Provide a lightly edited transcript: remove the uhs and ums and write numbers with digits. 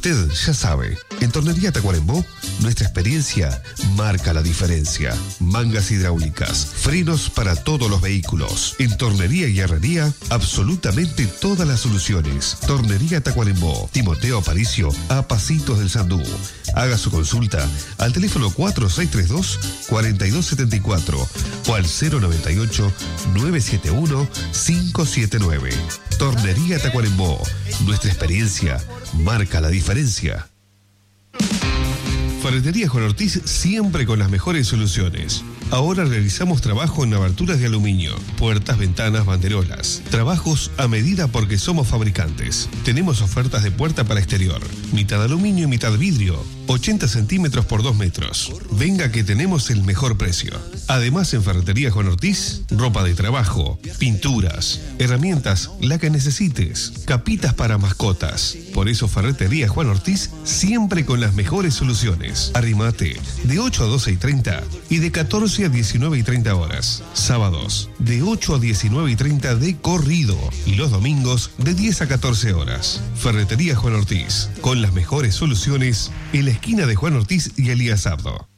Usted ya sabe, en Tornería Tacuarembó, nuestra experiencia marca la diferencia. Mangas hidráulicas, frenos para todos los vehículos. En Tornería y Herrería, absolutamente todas las soluciones. Tornería Tacuarembó, Timoteo Aparicio, a pasitos del Sandú. Haga su consulta al teléfono 4632-4274 o al 098-971-579. Tornería Tacuarembó, nuestra experiencia marca la diferencia. Ferretería Juan Ortiz, siempre con las mejores soluciones. Ahora realizamos trabajo en aberturas de aluminio, puertas, ventanas, banderolas. Trabajos a medida porque somos fabricantes. Tenemos ofertas de puerta para exterior, mitad aluminio y mitad vidrio, 80 centímetros por 2 metros. Venga que tenemos el mejor precio. Además, en Ferretería Juan Ortiz, ropa de trabajo, pinturas, herramientas, la que necesites, capitas para mascotas. Por eso Ferretería Juan Ortiz, siempre con las mejores soluciones. Arrimate de 8 a 12:30 y de 14 a 19:30 horas. Sábados de 8 a 19:30 de corrido y los domingos de 10 a 14 horas. Ferretería Juan Ortiz, con las mejores soluciones en la esquina de Juan Ortiz y Elías Abdo.